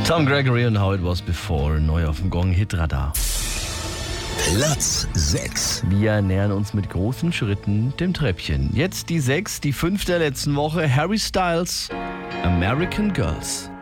Tom Gregory und How It Was Before, neu auf dem Gong Hitradar. Platz 6. Wir nähern uns mit großen Schritten dem Treppchen. Jetzt die 6, die 5 der letzten Woche. Harry Styles, American Girls.